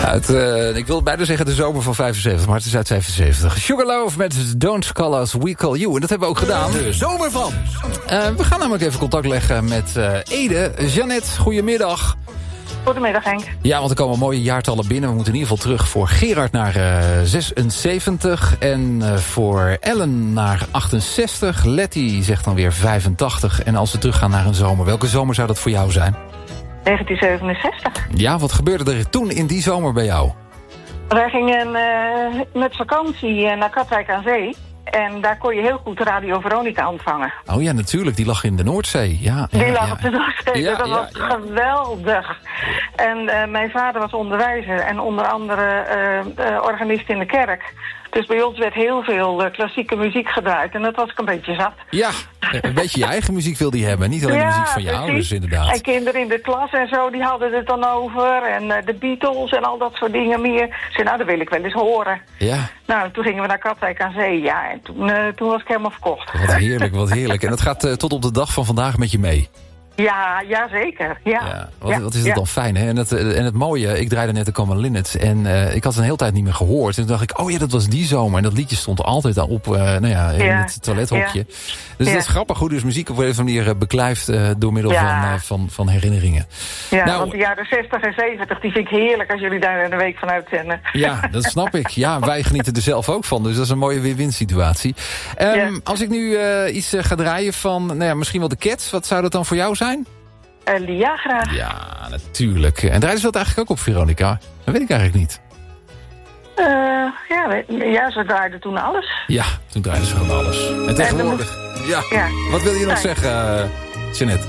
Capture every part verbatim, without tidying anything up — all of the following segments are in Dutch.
Uit, uh, ik wil bijna zeggen de zomer van vijfenzeventig, maar het is uit zevenenzeventig. Sugarloaf met Don't Call Us, We Call You. En dat hebben we ook gedaan. De zomer van. Uh, we gaan namelijk even contact leggen met uh, Ede. Jeannette, goedemiddag. Goedemiddag, Henk. Ja, want er komen mooie jaartallen binnen. We moeten in ieder geval terug voor Gerard naar uh, zesenzeventig. En uh, voor Ellen naar achtenzestig. Letty zegt dan weer vijfentachtig. En als we teruggaan naar een zomer, welke zomer zou dat voor jou zijn? negentien zevenenzestig. Ja, wat gebeurde er toen in die zomer bij jou? Wij gingen uh, met vakantie uh, naar Katwijk aan Zee. En daar kon je heel goed Radio Veronica ontvangen. Oh ja, natuurlijk. Die lag in de Noordzee. Ja, ja, die lag ja. op de Noordzee. Ja, dat ja, was ja. geweldig. En uh, mijn vader was onderwijzer en onder andere uh, uh, organist in de kerk. Dus bij ons werd heel veel uh, klassieke muziek gebruikt. En dat was ik een beetje zat. Ja, een beetje je eigen muziek wilde je hebben. Niet alleen ja, de muziek van je precies. ouders, inderdaad. En kinderen in de klas en zo, die hadden het dan over. En uh, de Beatles en al dat soort dingen meer. Ik zei, nou, dat wil ik wel eens horen. Ja. Nou, toen gingen we naar Katwijk aan Zee. Ja, en toen, uh, toen was ik helemaal verkocht. Wat heerlijk, wat heerlijk. En dat gaat uh, tot op de dag van vandaag met je mee. Ja, ja, zeker. Ja. Ja, wat, ja, wat is het ja. dan fijn, hè? En het, en het mooie, ik draaide net de Common Linnets en uh, ik had het een hele tijd niet meer gehoord. En toen dacht ik, oh ja, dat was die zomer. En dat liedje stond altijd al op, uh, nou ja, in ja. het toilethokje. Ja. Dus ja. dat is grappig hoe dus muziek op een of andere manier beklijft uh, door middel ja. van, uh, van, van herinneringen. Ja, nou, want de jaren zestig en zeventig, die vind ik heerlijk als jullie daar een week van uitzenden. Ja, dat snap ik. Ja, wij genieten er zelf ook van. Dus dat is een mooie win-win situatie. Um, ja. Als ik nu uh, iets uh, ga draaien van, nou ja, misschien wel de Cats, wat zou dat dan voor jou zijn? Uh, Lia graag. Ja, natuurlijk. En draaiden ze dat eigenlijk ook op Veronica? Dat weet ik eigenlijk niet. Uh, ja, ja, ze draaiden toen alles. Ja, toen draaiden ze gewoon alles. En tegenwoordig... Ja. ja. Wat wil je nog nee. zeggen, uh, Jeannette?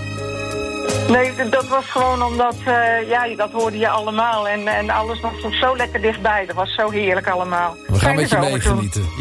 Nee, dat was gewoon omdat, uh, ja, dat hoorde je allemaal. En, en alles was zo lekker dichtbij. Dat was zo heerlijk allemaal. We gaan Fijne met je zomer mee toen. genieten.